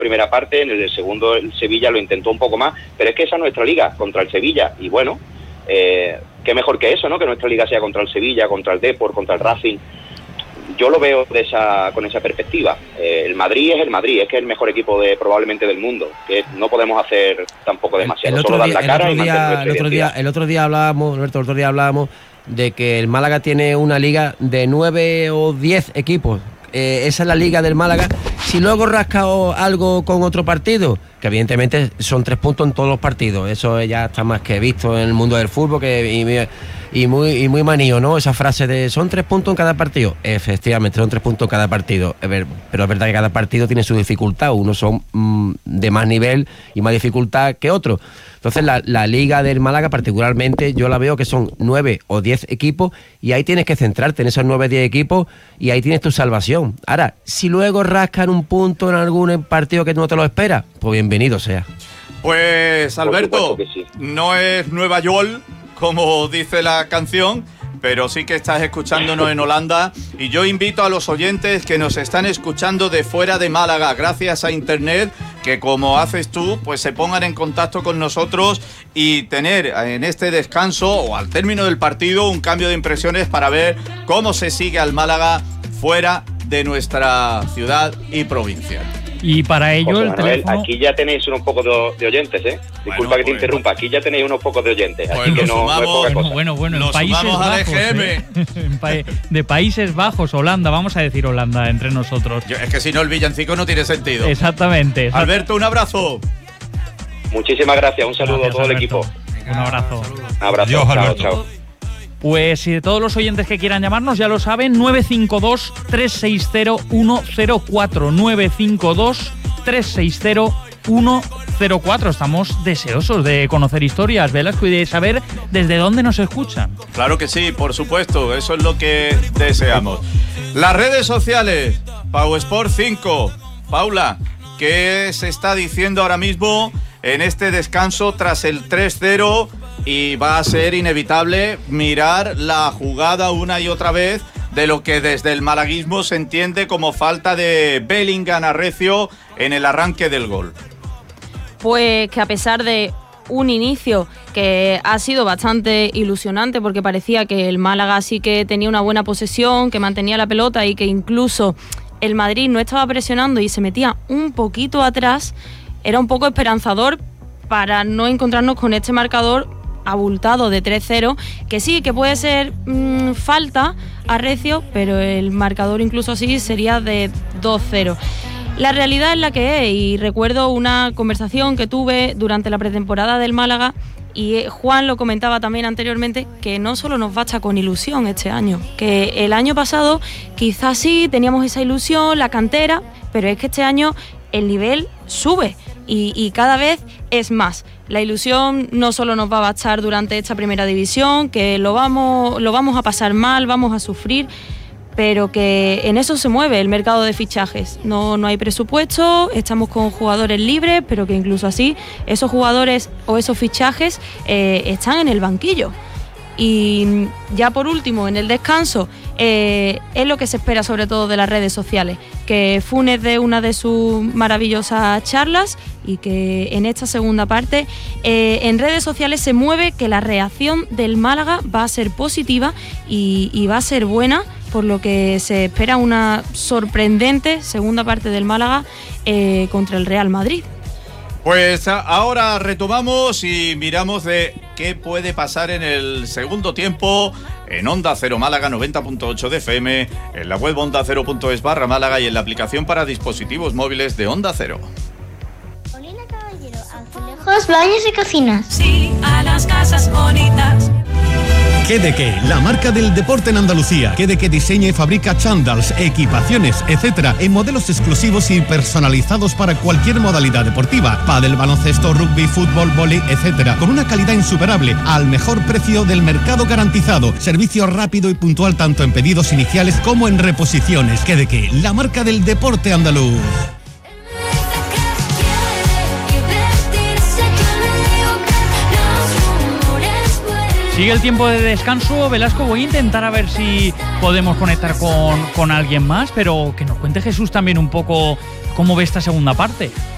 primera parte, en el segundo el Sevilla lo intentó un poco más, pero es que esa es nuestra liga, contra el Sevilla, y bueno, qué mejor que eso, ¿no? Que nuestra liga sea contra el Sevilla, contra el Depor, contra el Racing. Yo lo veo con esa perspectiva. El Madrid es el Madrid, es que es el mejor equipo probablemente del mundo, que no podemos hacer tampoco demasiado, solo dar la cara y mantener nuestra identidad. El otro día hablábamos de que el Málaga tiene una liga de 9 o 10 equipos. Esa es la liga del Málaga. Si luego rasca algo con otro partido, que evidentemente son 3 puntos en todos los partidos, eso ya está más que visto en el mundo del fútbol, y muy manío, ¿no? Esa frase de son 3 puntos en cada partido. Efectivamente, son 3 puntos en cada partido, pero es verdad que cada partido tiene su dificultad. Unos son de más nivel y más dificultad que otros. Entonces la liga del Málaga particularmente yo la veo que son 9 o 10 equipos, y ahí tienes que centrarte en esos 9 o 10 equipos, y ahí tienes tu salvación. Ahora, si luego rascan un punto en algún partido que no te lo esperas, pues bienvenido sea. Pues Alberto, sí. No es Nueva York, como dice la canción, pero sí que estás escuchándonos en Holanda, y yo invito a los oyentes que nos están escuchando de fuera de Málaga, gracias a internet, que como haces tú, pues se pongan en contacto con nosotros y tener en este descanso o al término del partido un cambio de impresiones para ver cómo se sigue al Málaga fuera de nuestra ciudad y provincia. Y para ello José el Manuel, teléfono... aquí ya tenéis unos pocos de oyentes, ¿eh? Disculpa que te interrumpa, aquí ya tenéis unos pocos de oyentes, pues así que no es poca cosa. Bueno, en Nos Países sumamos al Bajos, EGM. de Países Bajos, Holanda, vamos a decir Holanda entre nosotros. Es que si no el villancico no tiene sentido. Exactamente. Alberto, un abrazo. Muchísimas gracias, un saludo Gracias, a todo el Alberto. equipo. Un abrazo. Un abrazo, Adiós, chao, Alberto. chao. Pues si de todos los oyentes que quieran llamarnos ya lo saben, 952-360-104, 952-360-104. Estamos deseosos de conocer historias, Velasco, y de saber desde dónde nos escuchan. Claro que sí, por supuesto, eso es lo que deseamos. Las redes sociales, Pau Sport 5. Paula, ¿qué se está diciendo ahora mismo en este descanso tras el 3-0? Y va a ser inevitable mirar la jugada una y otra vez de lo que desde el malaguismo se entiende como falta de Bellingham a Recio en el arranque del gol. Pues que a pesar de un inicio que ha sido bastante ilusionante, porque parecía que el Málaga sí que tenía una buena posesión, que mantenía la pelota y que incluso el Madrid no estaba presionando y se metía un poquito atrás, era un poco esperanzador para no encontrarnos con este marcador abultado de 3-0, que sí, que puede ser falta a Recio, pero el marcador incluso así sería de 2-0. La realidad es la que es, y recuerdo una conversación que tuve durante la pretemporada del Málaga, y Juan lo comentaba también anteriormente, que no solo nos basta con ilusión este año, que el año pasado quizás sí teníamos esa ilusión, la cantera, pero es que este año el nivel sube y cada vez es más. La ilusión no solo nos va a bastar durante esta primera división, que lo vamos a pasar mal, vamos a sufrir, pero que en eso se mueve el mercado de fichajes. No hay presupuesto, estamos con jugadores libres, pero que incluso así esos jugadores o esos fichajes están en el banquillo. Y ya por último, en el descanso, es lo que se espera sobre todo de las redes sociales, que Funes dé una de sus maravillosas charlas y que en esta segunda parte en redes sociales se mueve que la reacción del Málaga va a ser positiva y va a ser buena, por lo que se espera una sorprendente segunda parte del Málaga contra el Real Madrid. Pues ahora retomamos y miramos de qué puede pasar en el segundo tiempo en Onda Cero Málaga 90.8 de FM, en la web ondacero.es/Málaga y en la aplicación para dispositivos móviles de Onda Cero. Paulina Caballero, azulejos, baños y cocinas. Sí, a las casas bonitas. Quedeque, la marca del deporte en Andalucía. Quedeque diseña y fabrica chándals, equipaciones, etcétera, en modelos exclusivos y personalizados para cualquier modalidad deportiva. Pádel, baloncesto, rugby, fútbol, vóley, etcétera, con una calidad insuperable, al mejor precio del mercado garantizado. Servicio rápido y puntual tanto en pedidos iniciales como en reposiciones. Quedeque, la marca del deporte andaluz. Sigue el tiempo de descanso, Velasco. Voy a intentar a ver si podemos conectar con alguien más, pero que nos cuente Jesús también un poco cómo ve esta segunda parte.